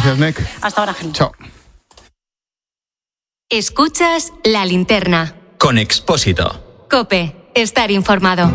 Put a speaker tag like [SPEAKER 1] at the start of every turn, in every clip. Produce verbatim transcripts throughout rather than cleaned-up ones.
[SPEAKER 1] Gracias, Nek.
[SPEAKER 2] Hasta ahora, Geni.
[SPEAKER 1] Chao.
[SPEAKER 3] Escuchas La Linterna.
[SPEAKER 4] Con Expósito.
[SPEAKER 3] COPE. Estar informado.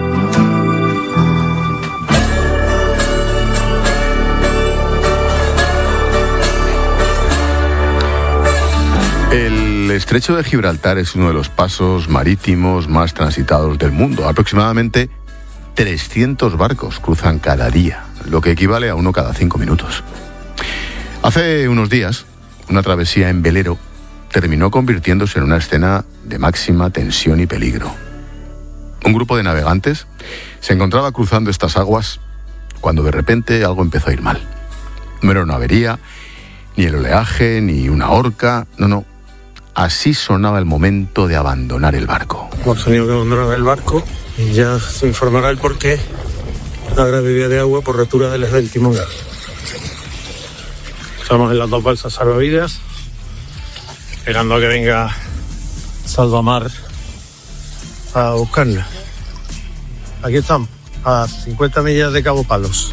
[SPEAKER 1] El estrecho de Gibraltar es uno de los pasos marítimos más transitados del mundo. Aproximadamente trescientos barcos cruzan cada día, lo que equivale a uno cada cinco minutos. Hace unos días, una travesía en velero terminó convirtiéndose en una escena de máxima tensión y peligro. Un grupo de navegantes se encontraba cruzando estas aguas cuando de repente algo empezó a ir mal. No era una avería, ni el oleaje, ni una orca, no, no. Así sonaba el momento de abandonar el barco.
[SPEAKER 5] Hemos tenido que abandonar el barco y ya se informará el porqué. La grave vía de agua por rotura del eje del timón. Estamos en las dos balsas salvavidas, esperando a que venga Salvamar a buscarnos. Aquí estamos, a cincuenta millas de Cabo Palos.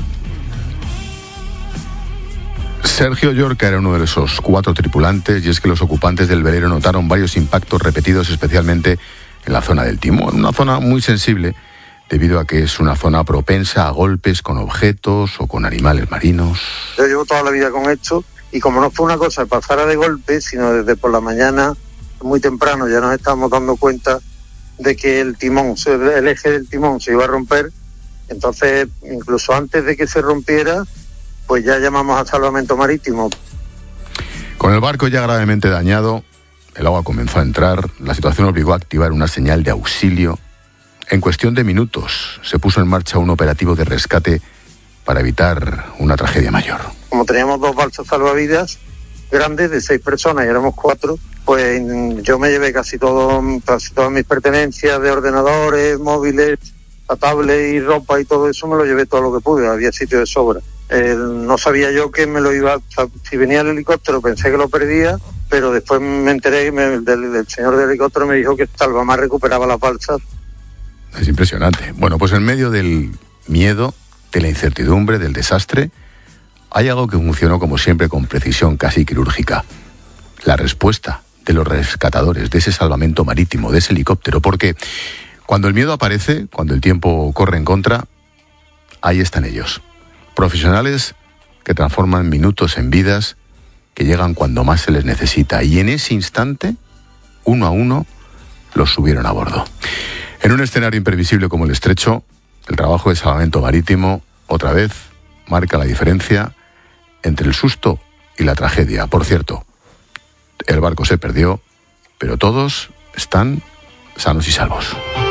[SPEAKER 1] Sergio Llorca era uno de esos cuatro tripulantes, y es que los ocupantes del velero notaron varios impactos repetidos, especialmente en la zona del timón, una zona muy sensible debido a que es una zona propensa a golpes con objetos o con animales marinos.
[SPEAKER 6] Yo llevo toda la vida con esto y como no fue una cosa que pasara de golpe, sino desde por la mañana, muy temprano, ya nos estábamos dando cuenta de que el timón, el eje del timón se iba a romper. Entonces, incluso antes de que se rompiera, pues ya llamamos a salvamento marítimo.
[SPEAKER 1] Con el barco ya gravemente dañado, el agua comenzó a entrar, la situación obligó a activar una señal de auxilio. En cuestión de minutos se puso en marcha un operativo de rescate para evitar una tragedia mayor.
[SPEAKER 6] Como teníamos dos balsas salvavidas grandes de seis personas y éramos cuatro, pues yo me llevé casi todo, casi todas mis pertenencias de ordenadores, móviles, la tablet y ropa y todo eso, me lo llevé todo lo que pude, había sitio de sobra. Eh, no sabía yo que me lo iba, si venía el helicóptero pensé que lo perdía, pero después me enteré me, del, del señor del helicóptero me dijo que Salvamar recuperaba las balsas.
[SPEAKER 1] Es impresionante. Bueno, pues en medio del miedo, de la incertidumbre, del desastre, hay algo que funcionó como siempre con precisión casi quirúrgica. La respuesta de los rescatadores, de ese salvamento marítimo, de ese helicóptero, porque cuando el miedo aparece, cuando el tiempo corre en contra, ahí están ellos. Profesionales que transforman minutos en vidas, que llegan cuando más se les necesita. Y en ese instante, uno a uno, los subieron a bordo. En un escenario imprevisible como el estrecho, el trabajo de salvamento marítimo, otra vez, marca la diferencia entre el susto y la tragedia. Por cierto, el barco se perdió, pero todos están sanos y salvos.